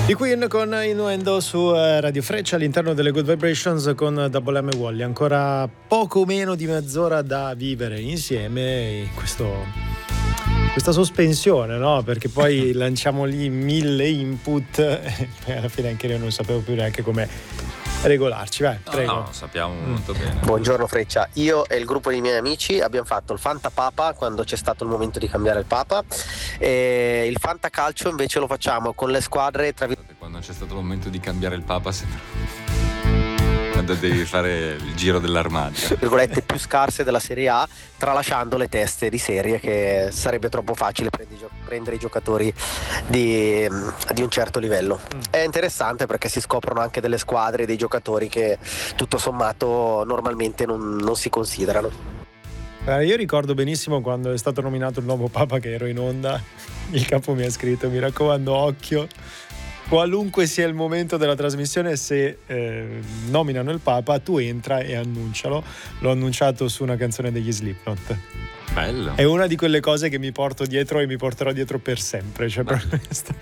I Queen con Innuendo su Radio Freccia all'interno delle Good Vibrations con Double M e Wally. Ancora poco meno di mezz'ora da vivere insieme in questa sospensione, no? Perché poi lanciamo lì 1000 input e alla fine anche io non sapevo più neanche come regolarci. Vai, prego. No, sappiamo molto bene. Buongiorno Freccia, io e il gruppo di miei amici abbiamo fatto il Fanta Papa quando c'è stato il momento di cambiare il Papa, e il Fanta Calcio invece lo facciamo con le squadre Quando c'è stato il momento di cambiare il Papa quando devi fare il giro dell'armadio, virgolette più scarse della Serie A, tralasciando le teste di serie, che sarebbe troppo facile prendere i giocatori di un certo livello. È interessante perché si scoprono anche delle squadre, dei giocatori che tutto sommato normalmente non si considerano. Io ricordo benissimo quando è stato nominato il nuovo Papa, che ero in onda, il capo mi ha scritto: mi raccomando, occhio, qualunque sia il momento della trasmissione, se nominano il Papa, tu entra e annuncialo. L'ho annunciato su una canzone degli Slipknot. bello. È una di quelle cose che mi porto dietro e mi porterò dietro per sempre, cioè proprio